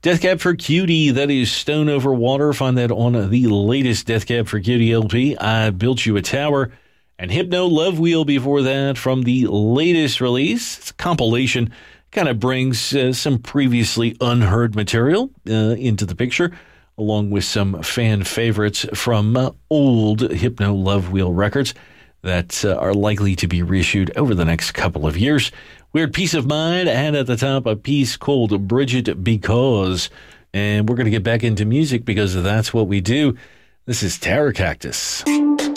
Death Cab for Cutie, that is Stone Over Water. Find that on the latest Death Cab for Cutie LP, I Built You a Tower. And Hypno Love Wheel before that from the latest release. It's a compilation, kind of brings some previously unheard material into the picture, along with some fan favorites from old Hypno Love Wheel records that are likely to be reissued over the next couple of years. Weird Peace of Mind, and at the top, a piece called Bridget Because. And we're going to get back into music because that's what we do. This is Terror Cactus.